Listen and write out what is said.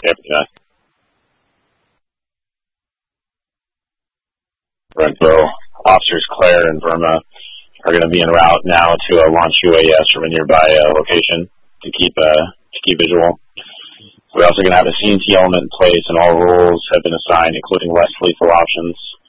Okay, yeah. So officers Claire and Verma are going to be en route now to launch UAS from a nearby location to keep visual. We're also going to have a CNT element in place, and all rules have been assigned, including less lethal options.